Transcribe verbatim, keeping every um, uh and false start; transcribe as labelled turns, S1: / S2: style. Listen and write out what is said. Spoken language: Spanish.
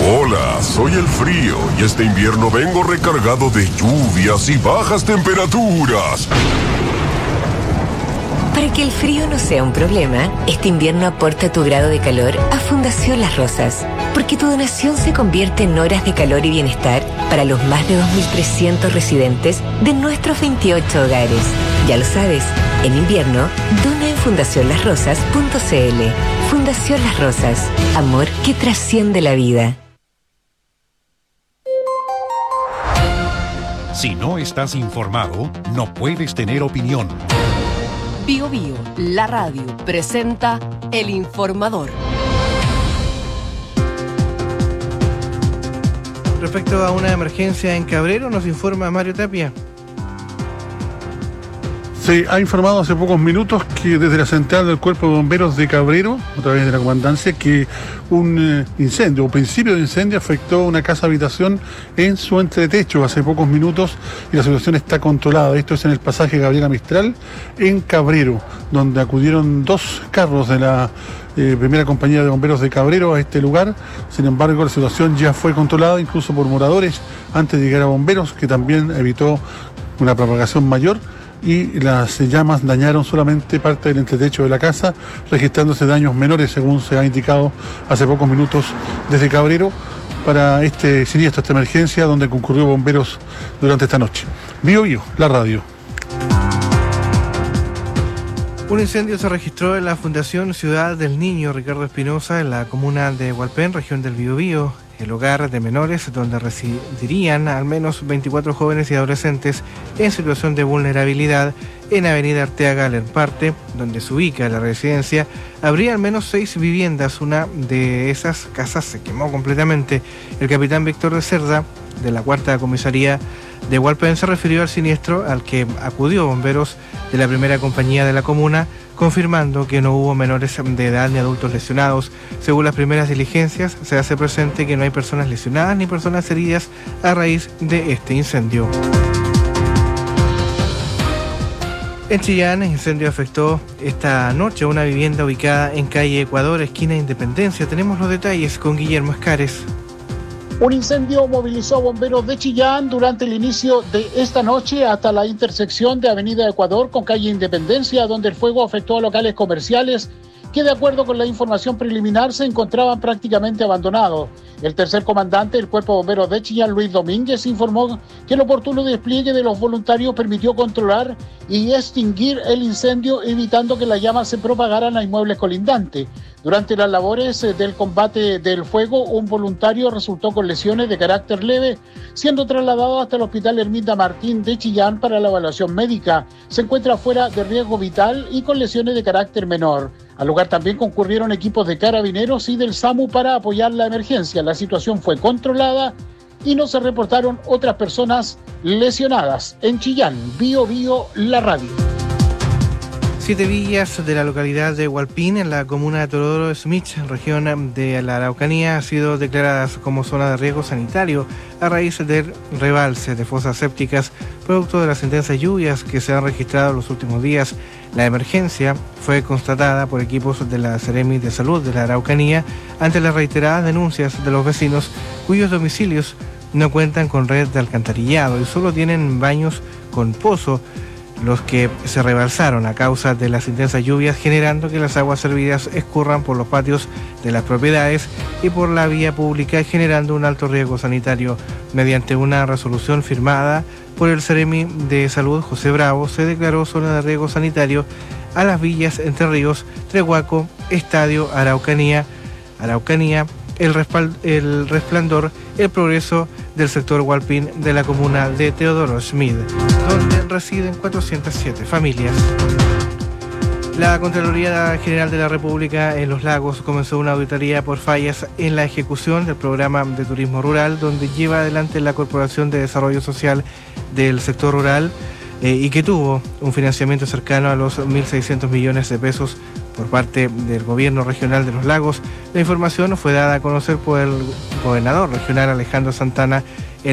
S1: Hola, soy el frío y este invierno vengo recargado de lluvias y bajas temperaturas.
S2: Para que el frío no sea un problema, este invierno aporta tu grado de calor a Fundación Las Rosas, porque tu donación se convierte en horas de calor y bienestar para los más de dos mil trescientos residentes de nuestros veintiocho hogares. Ya lo sabes, en invierno, dona en fundación las rosas punto c l. Fundación Las Rosas, amor que trasciende la vida.
S3: Si no estás informado, no puedes tener opinión.
S4: Bio Bio, la radio, presenta El Informador.
S5: Respecto a una emergencia en Cabrero, nos informa Mario Tapia.
S6: Se ha informado hace pocos minutos que desde la central del Cuerpo de Bomberos de Cabrero, a través de la comandancia, que un eh, incendio, o principio de incendio, afectó una casa habitación en su entretecho hace pocos minutos y la situación está controlada. Esto es en el pasaje Gabriela Mistral, en Cabrero, donde acudieron dos carros de la eh, primera compañía de bomberos de Cabrero a este lugar. Sin embargo, la situación ya fue controlada, incluso por moradores, antes de llegar a bomberos, que también evitó una propagación mayor. Y las llamas dañaron solamente parte del entretecho de la casa, registrándose daños menores, según se ha indicado hace pocos minutos desde Cabrero, para este siniestro, esta emergencia, donde concurrió bomberos durante esta noche. Bio Bio, la radio.
S5: Un incendio se registró en la Fundación Ciudad del Niño Ricardo Espinosa, en la comuna de Hualpén, región del Biobío, el hogar de menores donde residirían al menos veinticuatro jóvenes y adolescentes en situación de vulnerabilidad en Avenida Arteaga Lerparte, donde se ubica la residencia. Habría al menos seis viviendas, una de esas casas se quemó completamente. El capitán Víctor de Cerda, de la cuarta comisaría de Hualpén, se refirió al siniestro al que acudió bomberos de la primera compañía de la comuna, confirmando que no hubo menores de edad ni adultos lesionados. Según las primeras diligencias, se hace presente que no hay personas lesionadas ni personas heridas a raíz de este incendio. En Chillán, el incendio afectó esta noche a una vivienda ubicada en calle Ecuador, esquina Independencia. Tenemos los detalles con Guillermo Escares.
S7: Un incendio movilizó a bomberos de Chillán durante el inicio de esta noche hasta la intersección de Avenida Ecuador con calle Independencia, donde el fuego afectó a locales comerciales que, de acuerdo con la información preliminar, se encontraban prácticamente abandonados. El tercer comandante del Cuerpo de Bomberos de Chillán, Luis Domínguez, informó que el oportuno despliegue de los voluntarios permitió controlar y extinguir el incendio, evitando que las llamas se propagaran a inmuebles colindantes. Durante las labores del combate del fuego, un voluntario resultó con lesiones de carácter leve, siendo trasladado hasta el Hospital Herminda Martín de Chillán para la evaluación médica. Se encuentra fuera de riesgo vital y con lesiones de carácter menor. Al lugar también concurrieron equipos de carabineros y del SAMU para apoyar la emergencia. La situación fue controlada y no se reportaron otras personas lesionadas. En Chillán, Bio Bio, la radio.
S5: Siete villas de la localidad de Hualpín, en la comuna de Teodoro Smith, región de la Araucanía, han sido declaradas como zona de riesgo sanitario a raíz del rebalse de fosas sépticas, producto de las intensas lluvias que se han registrado en los últimos días. La emergencia fue constatada por equipos de la Seremi de Salud de la Araucanía ante las reiteradas denuncias de los vecinos cuyos domicilios no cuentan con red de alcantarillado y solo tienen baños con pozo, los que se rebalsaron a causa de las intensas lluvias, generando que las aguas servidas escurran por los patios de las propiedades y por la vía pública, generando un alto riesgo sanitario. Mediante una resolución firmada por el Seremi de Salud, José Bravo, se declaró zona de riesgo sanitario a las villas Entre Ríos, Trehuaco, Estadio, Araucanía, Araucanía, el, respald- el Resplandor, el Progreso del sector Hualpín de la comuna de Teodoro Smith, donde residen cuatrocientas siete familias. La Contraloría General de la República en Los Lagos comenzó una auditoría por fallas en la ejecución del programa de turismo rural, donde lleva adelante la Corporación de Desarrollo Social del sector rural eh, y que tuvo un financiamiento cercano a los mil seiscientos millones de pesos por parte del Gobierno Regional de Los Lagos. La información fue dada a conocer por el gobernador regional Alejandro Santana